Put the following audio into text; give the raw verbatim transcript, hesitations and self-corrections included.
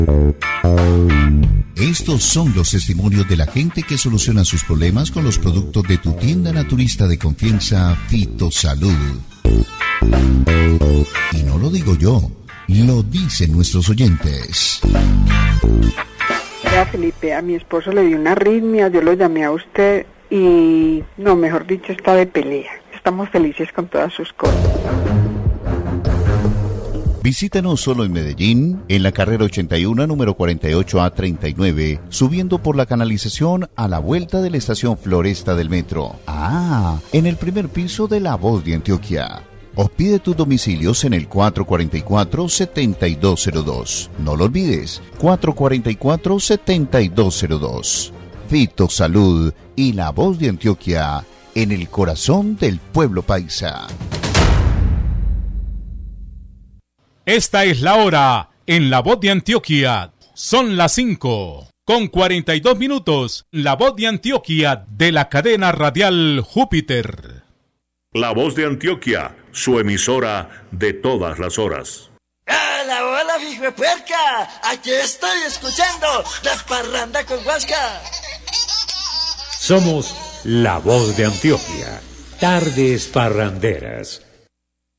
Estos son los testimonios de la gente que soluciona sus problemas con los productos de tu tienda naturista de confianza, Fitosalud. Y no lo digo yo, lo dicen nuestros oyentes. Mira, Felipe, a mi esposo le dio una arritmia, yo lo llamé a usted y, no, mejor dicho, está de pelea. Estamos felices con todas sus cosas. Visítanos solo en Medellín, en la carrera ochenta y uno, número cuarenta y ocho A treinta y nueve, subiendo por la canalización a la vuelta de la estación Floresta del metro. Ah, en el primer piso de La Voz de Antioquia. O pide tus domicilios en el cuatro cuatro cuatro, siete dos cero dos. No lo olvides, cuatro cuatro cuatro, siete dos cero dos. Fitosalud y La Voz de Antioquia, en el corazón del pueblo paisa. Esta es la hora en La Voz de Antioquia. Son las cinco con cuarenta y dos minutos. La Voz de Antioquia de la cadena radial Júpiter. La Voz de Antioquia, su emisora de todas las horas. ¡Hola, hola, hijo puerca! Aquí estoy escuchando La Parranda con Huasca. Somos La Voz de Antioquia. Tardes parranderas.